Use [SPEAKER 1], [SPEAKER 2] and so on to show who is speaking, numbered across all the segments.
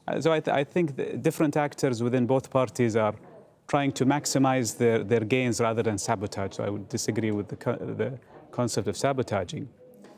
[SPEAKER 1] I think different actors within both parties are trying to maximize their gains rather than sabotage. So I would disagree with the concept of sabotaging.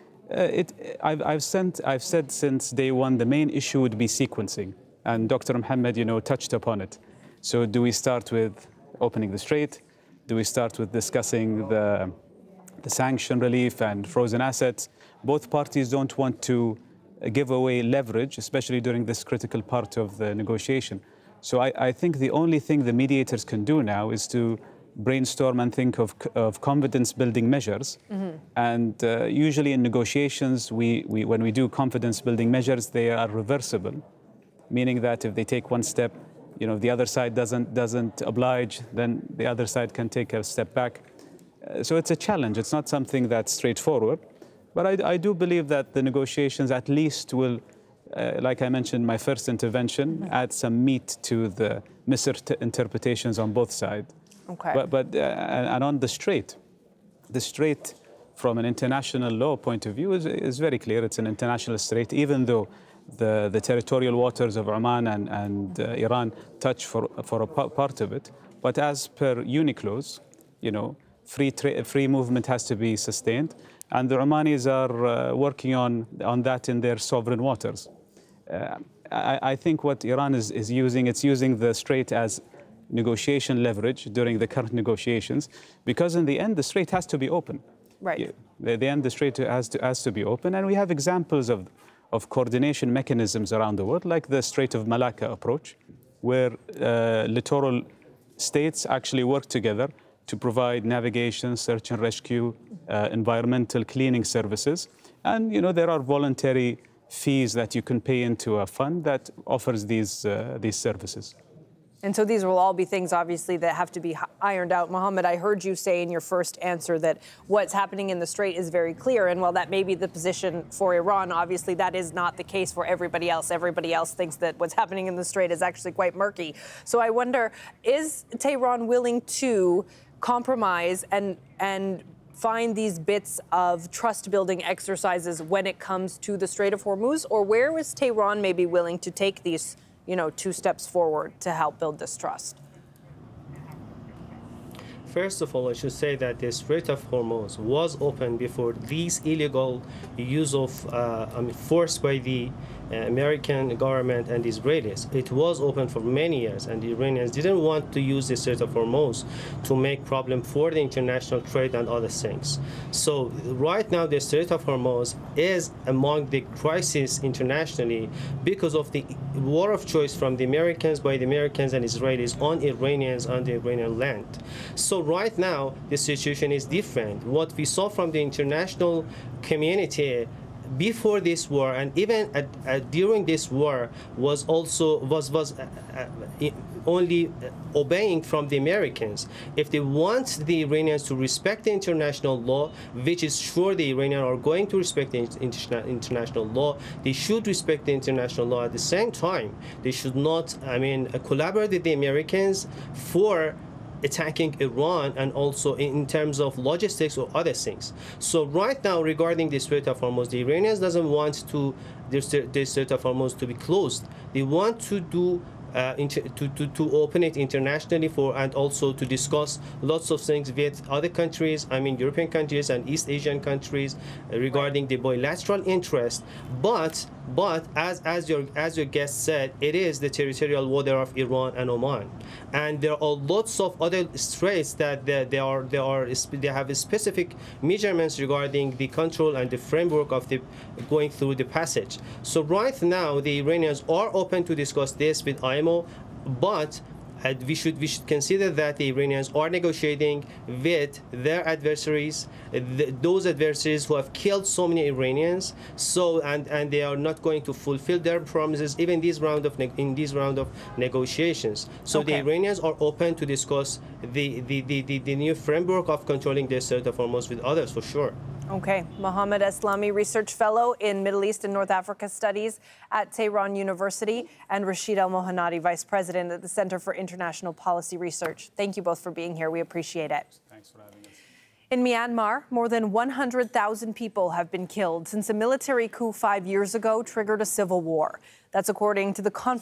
[SPEAKER 1] I've said since day one the main issue would be sequencing, and Dr. Mohammed, touched upon it. So do we start with opening the strait? Do we start with discussing the sanction relief and frozen assets? Both parties don't want to give away leverage, especially during this critical part of the negotiation. So I think the only thing the mediators can do now is to brainstorm and think of confidence-building measures. Mm-hmm. And usually in negotiations, when we do confidence-building measures, they are reversible, meaning that if they take one step, the other side doesn't oblige, then the other side can take a step back. So it's a challenge. It's not something that's straightforward. But I do believe that the negotiations at least will, like I mentioned in my first intervention, add some meat to the misinterpretations on both sides.
[SPEAKER 2] Okay.
[SPEAKER 1] And on the strait from an international law point of view is very clear. It's an international strait, even though the territorial waters of Oman and Iran touch for a part of it. But as per UNICLOS, free movement has to be sustained. And the Omanis are working on that in their sovereign waters. I think what Iran is using, it's using the strait as negotiation leverage during the current negotiations, because in the end, the strait has to be open.
[SPEAKER 2] Right.
[SPEAKER 1] The end, the strait has to be open. And we have examples of coordination mechanisms around the world, like the Strait of Malacca approach, where littoral states actually work together to provide navigation, search and rescue, environmental cleaning services. And, there are voluntary fees that you can pay into a fund that offers these services.
[SPEAKER 2] And so these will all be things, obviously, that have to be ironed out. Mohammed, I heard you say in your first answer that what's happening in the Strait is very clear. And while that may be the position for Iran, obviously that is not the case for everybody else. Everybody else thinks that what's happening in the Strait is actually quite murky. So I wonder, is Tehran willing to compromise and find these bits of trust-building exercises when it comes to the Strait of Hormuz? Or where is Tehran maybe willing to take these 2 steps forward to help build this trust?
[SPEAKER 3] First of all, I should say that the Strait of Hormuz was open before these illegal use of force by the American government and the Israelis. It was open for many years, and the Iranians didn't want to use the Strait of Hormuz to make problem for the international trade and other things. So right now, the Strait of Hormuz is among the crises internationally because of the war of choice from the Americans, by the Americans and Israelis on Iranians on the Iranian land. So right now, the situation is different. What we saw from the international community before this war and even during this war was only obeying from the Americans. If they want the Iranians to respect the international law, which is sure the Iranians are going to respect the international law, they should respect the international law. At the same time, they should not, collaborate with the Americans for attacking Iran and also in terms of logistics or other things. So right now, regarding the Strait of Hormuz, the Iranians doesn't want the Strait of Hormuz to be closed. They want to do to open it internationally and also to discuss lots of things with other countries, European countries and East Asian countries regarding the bilateral interest. But as your guest said, it is the territorial water of Iran and Oman, and there are lots of other straits that they have specific measurements regarding the control and the framework of the going through the passage. So right now, the Iranians are open to discuss this with IMO, but we should consider that the Iranians are negotiating with their adversaries, those adversaries who have killed so many Iranians. So and they are not going to fulfill their promises even in this round of negotiations. So okay, the Iranians are open to discuss the new framework of controlling the Strait of Hormuz with others for sure.
[SPEAKER 2] Okay, Mohammed Eslami, Research Fellow in Middle East and North Africa Studies at Tehran University, and Rashid Al-Mohanadi, Vice President at the Center for International Policy Research. Thank you both for being here. We appreciate it.
[SPEAKER 1] Thanks for having us.
[SPEAKER 2] In Myanmar, more than 100,000 people have been killed since a military coup 5 years ago triggered a civil war. That's according to the